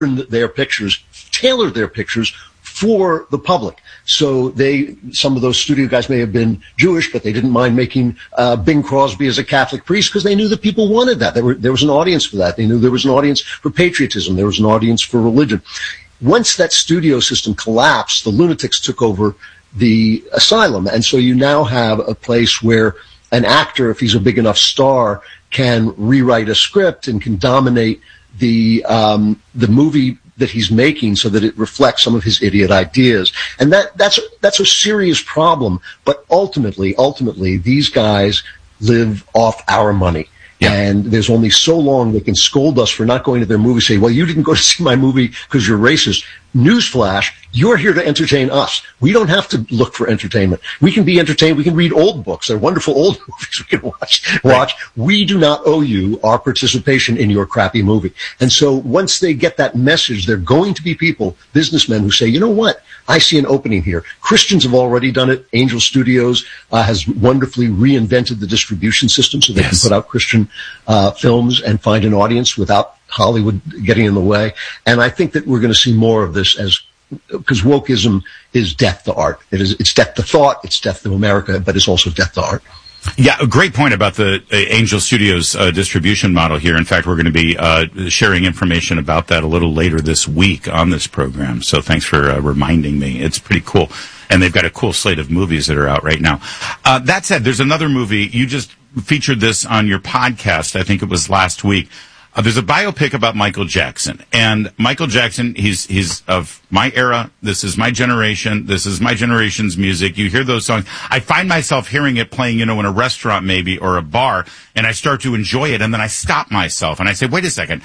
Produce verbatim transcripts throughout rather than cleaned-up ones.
their pictures, tailor their pictures for the public. So they, some of those studio guys may have been Jewish, but they didn't mind making uh, Bing Crosby as a Catholic priest because they knew that people wanted that. There, were, there was an audience for that. They knew there was an audience for patriotism. There was an audience for religion. Once that studio system collapsed, the lunatics took over the asylum. And so you now have a place where an actor, if he's a big enough star, can rewrite a script and can dominate the um, the movie that he's making so that it reflects some of his idiot ideas. And that that's that's a serious problem. But ultimately, ultimately, these guys live off our money. Yeah. And there's only so long they can scold us for not going to their movie, say, well, you didn't go to see my movie because you're racist. Newsflash, you're here to entertain us. We don't have to look for entertainment. We can be entertained. We can read old books. They're wonderful old movies we can watch. watch. We do not owe you our participation in your crappy movie. And so once they get that message, there are going to be people, businessmen, who say, you know what? I see an opening here. Christians have already done it. Angel Studios uh, has wonderfully reinvented the distribution system so they yes. can put out Christian uh, films and find an audience without Hollywood getting in the way. And I think that we're going to see more of this as, because wokeism is death to art. It is, it's death to thought, it's death to America, but it's also death to art. Yeah, a great point about the uh, Angel Studios uh, distribution model here. In fact, we're going to be uh, sharing information about that a little later this week on this program. So thanks for uh, reminding me. It's pretty cool. And they've got a cool slate of movies that are out right now. Uh, that said, there's another movie. You just featured this on your podcast. I think it was last week. Uh, there's a biopic about Michael Jackson. And Michael Jackson, he's he's of my era. This is my generation. This is my generation's music. You hear those songs. I find myself hearing it playing, you know, in a restaurant maybe or a bar, and I start to enjoy it, and then I stop myself, and I say, wait a second.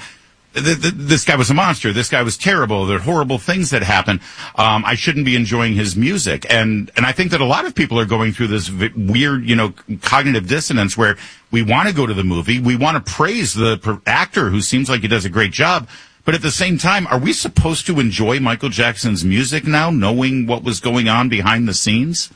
This guy was a monster. This guy was terrible. There are horrible things that happen. Um, I shouldn't be enjoying his music. And, and I think that a lot of people are going through this v- weird, you know, cognitive dissonance where we want to go to the movie. We want to praise the per- actor who seems like he does a great job. But at the same time, are we supposed to enjoy Michael Jackson's music now, knowing what was going on behind the scenes?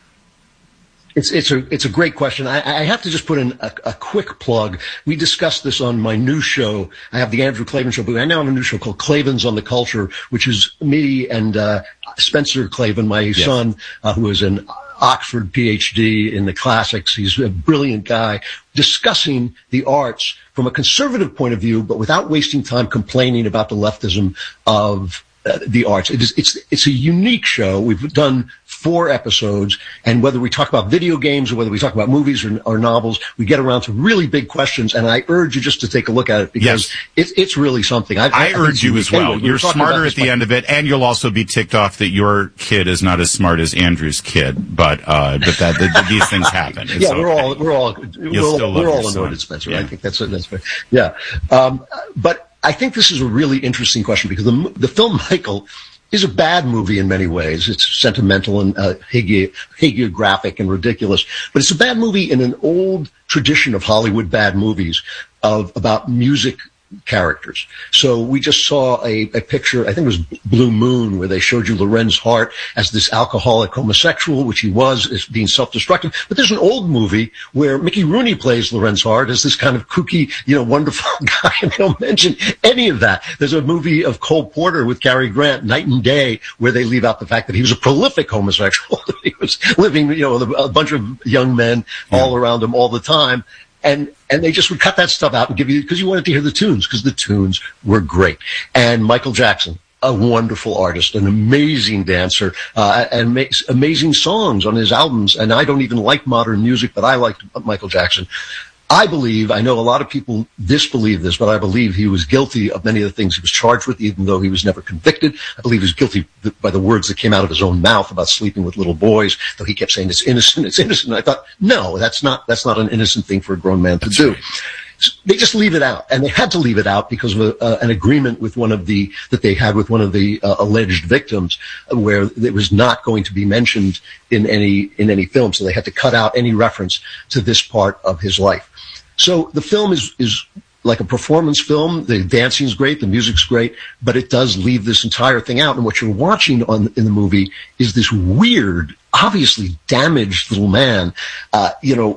It's it's a it's a great question. I, I have to just put in a, a quick plug. We discussed this on my new show. I have the Andrew Klavan show, but I now have a new show called Klavan's on the Culture, which is me and uh, Spencer Klavan, my yes. son, uh, who is an Oxford P H D in the classics. He's a brilliant guy, discussing the arts from a conservative point of view, but without wasting time complaining about the leftism of uh, the arts. It is it's it's a unique show. We've done four episodes, and whether we talk about video games or whether we talk about movies or, or novels, we get around to really big questions, and I urge you just to take a look at it because yes. it's, it's really something. I, I, I urge you as well. Anyway, You're smarter at the end of it, and you'll also be ticked off that your kid is not as smart as Andrew's kid, but uh, but that, that these things happen. It's yeah, we're okay. all we're all we're, we're all annoyed, Spencer. Yeah. I think that's that's fair. Yeah, um, but I think this is a really interesting question because the the film Michael is a bad movie in many ways. It's sentimental and uh, hagi- hagiographic and ridiculous, but it's a bad movie in an old tradition of Hollywood bad movies of about music characters. So we just saw a, a picture, I think it was Blue Moon, where they showed you Lorenz Hart as this alcoholic homosexual, which he was, as being self-destructive. But there's an old movie where Mickey Rooney plays Lorenz Hart as this kind of kooky, you know, wonderful guy, and they don't mention any of that. There's a movie of Cole Porter with Cary Grant, Night and Day, where they leave out the fact that he was a prolific homosexual. He was living, you know, a bunch of young men yeah. all around him all the time. And, and they just would cut that stuff out and give you, because you wanted to hear the tunes, because the tunes were great. And Michael Jackson, a wonderful artist, an amazing dancer, uh, and makes amazing songs on his albums. And I don't even like modern music, but I liked Michael Jackson. I believe, I know a lot of people disbelieve this, but I believe he was guilty of many of the things he was charged with, even though he was never convicted. I believe he was guilty by the words that came out of his own mouth about sleeping with little boys, though he kept saying it's innocent, it's innocent. And I thought, no, that's not, that's not an innocent thing for a grown man to that's do. Right. They just leave it out, and they had to leave it out because of a, uh, an agreement with one of the that they had with one of the uh, alleged victims, where it was not going to be mentioned in any in any film. So they had to cut out any reference to this part of his life. So the film is is like a performance film. The dancing is great, the music's great, but it does leave this entire thing out. And what you're watching on in the movie is this weird, obviously damaged little man, uh, you know.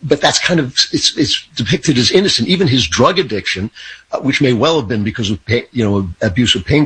but that's kind of, it's, it's depicted as innocent. Even his drug addiction, uh, which may well have been because of pain, you know, abuse of painkillers,